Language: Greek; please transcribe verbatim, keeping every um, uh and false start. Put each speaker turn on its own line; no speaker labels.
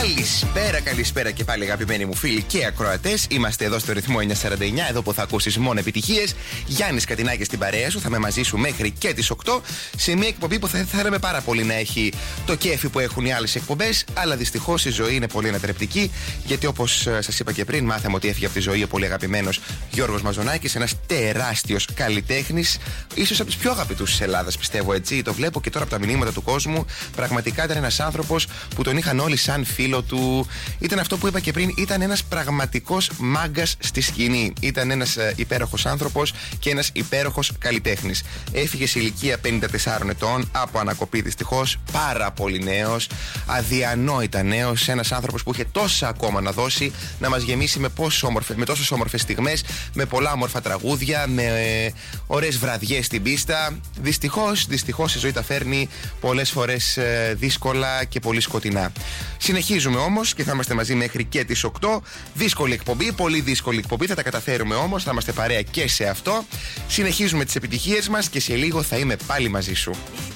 Καλησπέρα, καλησπέρα και πάλι αγαπημένοι μου φίλοι και ακροατές. Είμαστε εδώ στο ρυθμό εννιακόσια σαράντα εννιά, εδώ που θα ακούσεις μόνο επιτυχίες. Γιάννης Κατινάκης στην παρέα σου, θα είμαι μαζί σου μέχρι και τις οκτώ. Σε μια εκπομπή που θα θέλαμε πάρα πολύ να έχει το κέφι που έχουν οι άλλες εκπομπές. Αλλά δυστυχώς η ζωή είναι πολύ ανατρεπτική. Γιατί όπως σας είπα και πριν, μάθαμε ότι έφυγε από τη ζωή ο πολύ αγαπημένος Γιώργος Μαζονάκης, ένας τεράστιος καλλιτέχνης. Ίσως από τους πιο αγαπητούς της Ελλάδας, πιστεύω έτσι. Το βλέπω και τώρα από τα μηνύματα του κόσμου. Πραγματικά ήταν ένας άνθρωπος που τον είχαν όλοι σαν φίλο του. Ήταν αυτό που είπα και πριν, ήταν ένας πραγματικός μάγκας στη σκηνή. Ήταν ένας ε, υπέροχος άνθρωπος και ένας υπέροχος καλλιτέχνης. Έφυγε σε ηλικία πενήντα τεσσάρων ετών από ανακοπή δυστυχώς. Πάρα πολύ νέος, αδιανόητα νέος. Ένας άνθρωπος που είχε τόσα ακόμα να δώσει, να μας γεμίσει με, όμορφες, με τόσες όμορφες στιγμές, με πολλά όμορφα τραγούδια, με ε, ωραίες βραδιές στην πίστα. Δυστυχώς, δυστυχώς η ζωή τα φέρνει πολλές φορές ε, δύσκολα και πολύ σκοτεινά. Συνεχίζουμε όμως και θα είμαστε μαζί μέχρι και τις οκτώ. Δύσκολη εκπομπή, πολύ δύσκολη εκπομπή. Θα τα καταφέρουμε όμως, θα είμαστε παρέα και σε αυτό. Συνεχίζουμε τις επιτυχίες μας και σε λίγο θα είμαι πάλι μαζί σου.